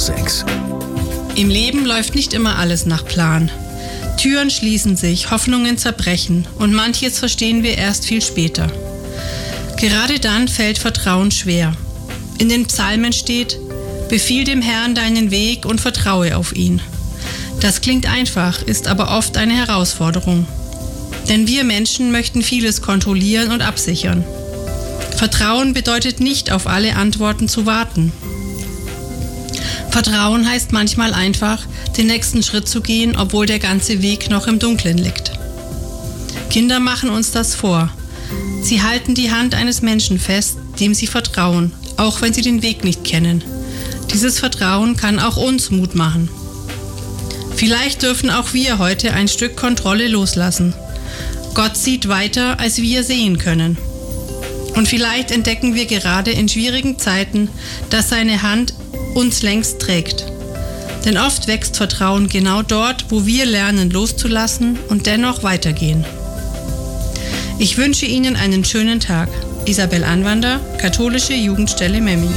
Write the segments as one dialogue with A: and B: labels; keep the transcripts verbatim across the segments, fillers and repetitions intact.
A: aus sechs.
B: Im Leben läuft nicht immer alles nach Plan. Türen schließen sich, Hoffnungen zerbrechen und manches verstehen wir erst viel später. Gerade dann fällt Vertrauen schwer. In den Psalmen steht: Befiehl dem Herrn deinen Weg und vertraue auf ihn. Das klingt einfach, ist aber oft eine Herausforderung. Denn wir Menschen möchten vieles kontrollieren und absichern. Vertrauen bedeutet nicht, auf alle Antworten zu warten. Vertrauen heißt manchmal einfach, den nächsten Schritt zu gehen, obwohl der ganze Weg noch im Dunkeln liegt. Kinder machen uns das vor. Sie halten die Hand eines Menschen fest, dem sie vertrauen, auch wenn sie den Weg nicht kennen. Dieses Vertrauen kann auch uns Mut machen. Vielleicht dürfen auch wir heute ein Stück Kontrolle loslassen. Gott sieht weiter, als wir sehen können. Und vielleicht entdecken wir gerade in schwierigen Zeiten, dass seine Hand uns längst trägt. Denn oft wächst Vertrauen genau dort, wo wir lernen loszulassen und dennoch weitergehen. Ich wünsche Ihnen einen schönen Tag. Isabel Anwander, Katholische Jugendstelle Memmingen.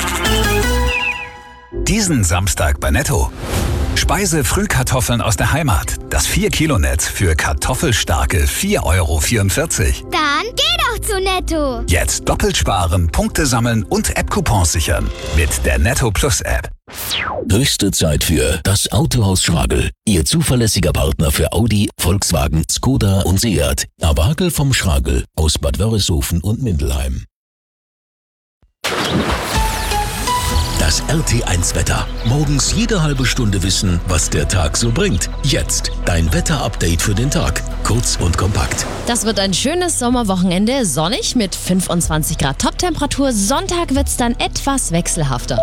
A: Diesen Samstag bei Netto. Speise-Frühkartoffeln aus der Heimat. Das vier Kilo Netz für kartoffelstarke vier Euro vierundvierzig.
C: Dann geh doch zu Netto.
A: Jetzt doppelt sparen, Punkte sammeln und App-Coupons sichern. Mit der Netto Plus App.
D: Höchste Zeit für das Autohaus Schragel. Ihr zuverlässiger Partner für Audi, Volkswagen, Skoda und Seat. Abagel vom Schragel aus Bad Wörishofen und Mindelheim. Das R T eins Wetter. Morgens jede halbe Stunde wissen, was der Tag so bringt. Jetzt dein Wetter-Update für den Tag. Kurz und kompakt.
E: Das wird ein schönes Sommerwochenende. Sonnig mit fünfundzwanzig Grad Toptemperatur. Sonntag wird's dann etwas wechselhafter.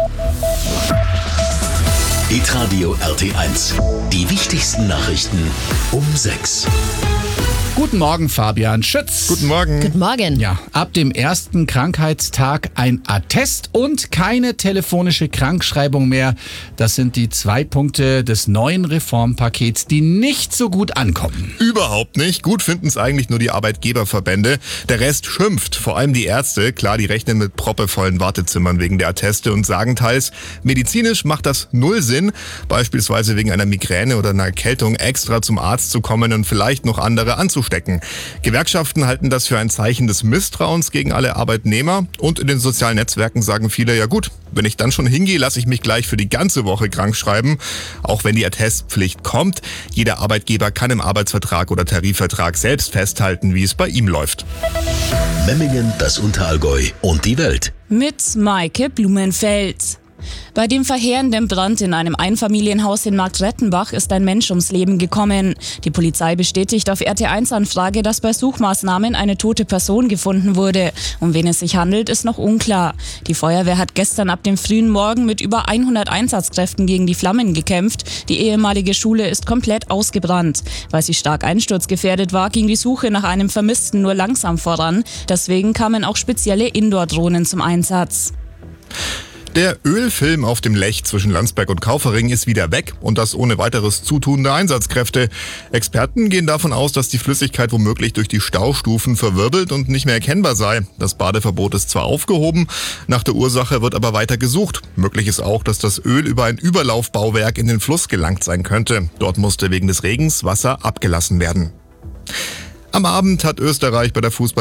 D: Hitradio R T eins. Die wichtigsten Nachrichten um sechs.
F: Guten Morgen, Fabian Schütz.
G: Guten Morgen.
E: Guten Morgen.
F: Ja, ab dem ersten Krankheitstag ein Attest und keine telefonische Krankschreibung mehr. Das sind die zwei Punkte des neuen Reformpakets, die nicht so gut ankommen.
G: Überhaupt nicht. Gut finden es eigentlich nur die Arbeitgeberverbände. Der Rest schimpft, vor allem die Ärzte. Klar, die rechnen mit proppevollen Wartezimmern wegen der Atteste und sagen teils, medizinisch macht das null Sinn, beispielsweise wegen einer Migräne oder einer Erkältung extra zum Arzt zu kommen und vielleicht noch andere anzustecken. Gewerkschaften halten das für ein Zeichen des Misstrauens gegen alle Arbeitnehmer und in den sozialen Netzwerken sagen viele, ja gut, wenn ich dann schon hingehe, lasse ich mich gleich für die ganze Woche krank schreiben. Auch wenn die Attestpflicht kommt, jeder Arbeitgeber kann im Arbeitsvertrag oder Tarifvertrag selbst festhalten, wie es bei ihm läuft.
D: Memmingen, das Unterallgäu und die Welt.
H: Mit Maike Blumenfeld. Bei dem verheerenden Brand in einem Einfamilienhaus in Marktrettenbach ist ein Mensch ums Leben gekommen. Die Polizei bestätigt auf R T eins Anfrage, dass bei Suchmaßnahmen eine tote Person gefunden wurde. Um wen es sich handelt, ist noch unklar. Die Feuerwehr hat gestern ab dem frühen Morgen mit über hundert Einsatzkräften gegen die Flammen gekämpft. Die ehemalige Schule ist komplett ausgebrannt. Weil sie stark einsturzgefährdet war, ging die Suche nach einem Vermissten nur langsam voran. Deswegen kamen auch spezielle Indoor-Drohnen zum Einsatz.
G: Der Ölfilm auf dem Lech zwischen Landsberg und Kaufering ist wieder weg und das ohne weiteres Zutun der Einsatzkräfte. Experten gehen davon aus, dass die Flüssigkeit womöglich durch die Staustufen verwirbelt und nicht mehr erkennbar sei. Das Badeverbot ist zwar aufgehoben, nach der Ursache wird aber weiter gesucht. Möglich ist auch, dass das Öl über ein Überlaufbauwerk in den Fluss gelangt sein könnte. Dort musste wegen des Regens Wasser abgelassen werden. Am Abend hat Österreich bei der Fußball